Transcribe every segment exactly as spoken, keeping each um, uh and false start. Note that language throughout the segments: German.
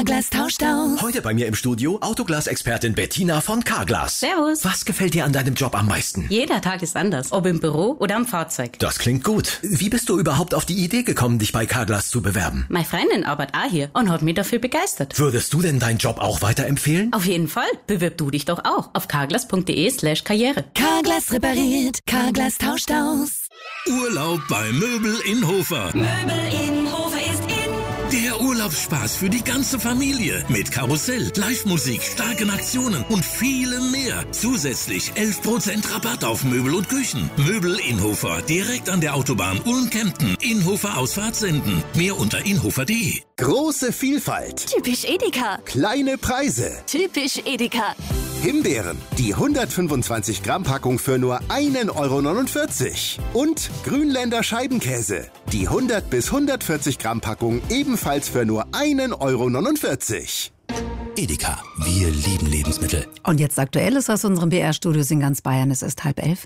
Carglass tauscht aus. Heute bei mir im Studio Autoglas-Expertin Bettina von Carglass. Servus. Was gefällt dir an deinem Job am meisten? Jeder Tag ist anders, ob im Büro oder am Fahrzeug. Das klingt gut. Wie bist du überhaupt auf die Idee gekommen, dich bei Carglass zu bewerben? Meine Freundin arbeitet auch hier und hat mich dafür begeistert. Würdest du denn deinen Job auch weiterempfehlen? Auf jeden Fall. Bewirb du dich doch auch auf carglass.de slash karriere. Carglass repariert, Carglass tauscht aus. Urlaub bei Möbel in Hofer. Möbel in Hofer ist in. Der Urlaubsspaß für die ganze Familie. Mit Karussell, Live-Musik, starken Aktionen und vielem mehr. Zusätzlich elf Prozent Rabatt auf Möbel und Küchen. Möbel in Hofer, direkt an der Autobahn Ulm-Kempten. Inhofer Ausfahrt senden. Mehr unter inhofer punkt de. Große Vielfalt. Typisch Edeka. Kleine Preise. Typisch Edeka. Himbeeren, die hundertfünfundzwanzig Gramm Packung für nur ein Euro neunundvierzig. Und Grünländer Scheibenkäse, die hundert bis hundertvierzig Gramm Packung ebenfalls für nur ein Euro neunundvierzig. Edeka, wir lieben Lebensmittel. Und jetzt Aktuelles aus unseren B R-Studios in ganz Bayern. Es ist halb elf.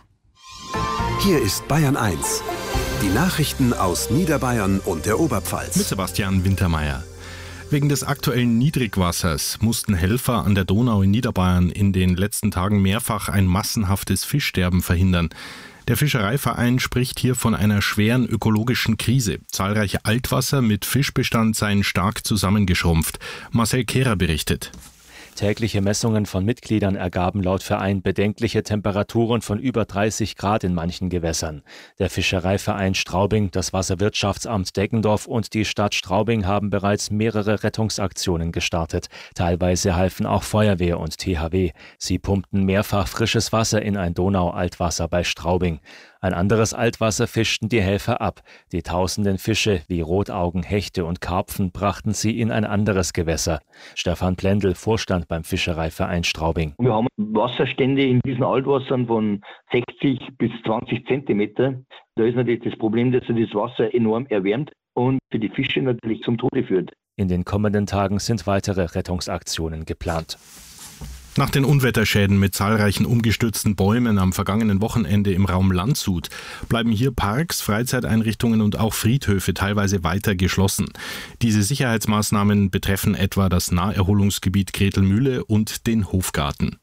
Hier ist Bayern eins. Die Nachrichten aus Niederbayern und der Oberpfalz. Mit Sebastian Wintermeyer. Wegen des aktuellen Niedrigwassers mussten Helfer an der Donau in Niederbayern in den letzten Tagen mehrfach ein massenhaftes Fischsterben verhindern. Der Fischereiverein spricht hier von einer schweren ökologischen Krise. Zahlreiche Altwasser mit Fischbestand seien stark zusammengeschrumpft. Marcel Kehrer berichtet. Tägliche Messungen von Mitgliedern ergaben laut Verein bedenkliche Temperaturen von über dreißig Grad in manchen Gewässern. Der Fischereiverein Straubing, das Wasserwirtschaftsamt Deggendorf und die Stadt Straubing haben bereits mehrere Rettungsaktionen gestartet. Teilweise halfen auch Feuerwehr und T H W. Sie pumpten mehrfach frisches Wasser in ein Donaualtwasser bei Straubing. Ein anderes Altwasser fischten die Helfer ab. Die tausenden Fische wie Rotaugen, Hechte und Karpfen brachten sie in ein anderes Gewässer. Stefan Plendl, Vorstand beim Fischereiverein Straubing. Wir haben Wasserstände in diesen Altwassern von sechzig bis zwanzig Zentimeter. Da ist natürlich das Problem, dass sich das Wasser enorm erwärmt und für die Fische natürlich zum Tode führt. In den kommenden Tagen sind weitere Rettungsaktionen geplant. Nach den Unwetterschäden mit zahlreichen umgestürzten Bäumen am vergangenen Wochenende im Raum Landshut bleiben hier Parks, Freizeiteinrichtungen und auch Friedhöfe teilweise weiter geschlossen. Diese Sicherheitsmaßnahmen betreffen etwa das Naherholungsgebiet Gretelmühle und den Hofgarten.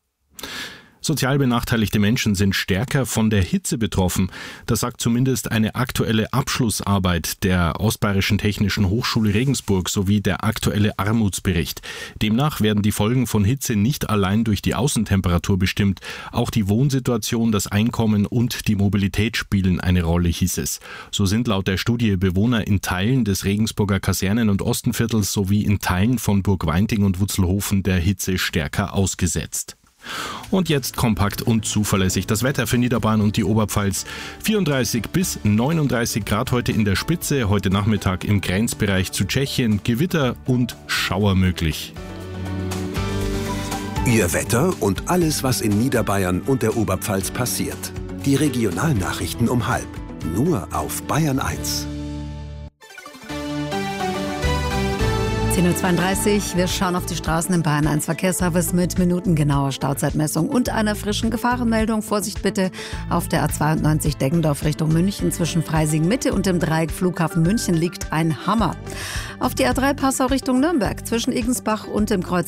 Sozial benachteiligte Menschen sind stärker von der Hitze betroffen. Das sagt zumindest eine aktuelle Abschlussarbeit der Ostbayerischen Technischen Hochschule Regensburg sowie der aktuelle Armutsbericht. Demnach werden die Folgen von Hitze nicht allein durch die Außentemperatur bestimmt. Auch die Wohnsituation, das Einkommen und die Mobilität spielen eine Rolle, hieß es. So sind laut der Studie Bewohner in Teilen des Regensburger Kasernen- und Ostenviertels sowie in Teilen von Burg Weinting und Wutzelhofen der Hitze stärker ausgesetzt. Und jetzt kompakt und zuverlässig das Wetter für Niederbayern und die Oberpfalz. vierunddreißig bis neununddreißig Grad heute in der Spitze, heute Nachmittag im Grenzbereich zu Tschechien, Gewitter und Schauer möglich. Ihr Wetter und alles, was in Niederbayern und der Oberpfalz passiert. Die Regionalnachrichten um halb. Nur auf Bayern eins. zehn Uhr zweiunddreißig, wir schauen auf die Straßen im Bayern eins Verkehrsservice mit minutengenauer Stauzeitmessung und einer frischen Gefahrenmeldung. Vorsicht bitte auf der A zweiundneunzig Deggendorf Richtung München zwischen Freising Mitte und dem Dreieck Flughafen München liegt ein Hammer. Auf die A drei Passau Richtung Nürnberg zwischen Igensbach und dem Kreuz